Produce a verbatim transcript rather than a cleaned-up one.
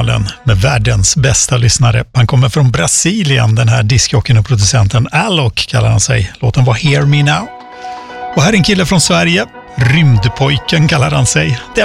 kanalen med världens bästa lyssnare. Han kommer från Brasilien, den här discjockeyn och producenten Alok kallar han sig. Låten var Hear Me Now. Och här är en kille från Sverige, Rymdpojken kallar han sig.